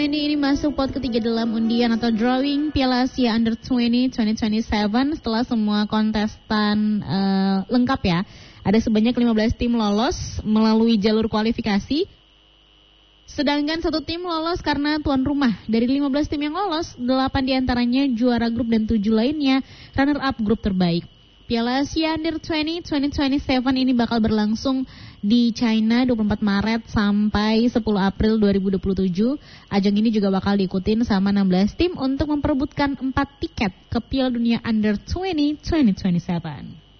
Ini masuk pot ketiga dalam undian atau drawing Piala Asia Under 20 2027 setelah semua kontestan lengkap ya. Ada sebanyak 15 tim lolos melalui jalur kualifikasi. Sedangkan satu tim lolos karena tuan rumah. Dari 15 tim yang lolos, 8 diantaranya juara grup dan 7 lainnya runner up grup terbaik. Piala Asia Under 20 2027 ini bakal berlangsung di China 24 Maret sampai 10 April 2027. Ajang ini juga bakal diikutin sama 16 tim untuk memperebutkan 4 tiket ke Piala Dunia Under 20 2027.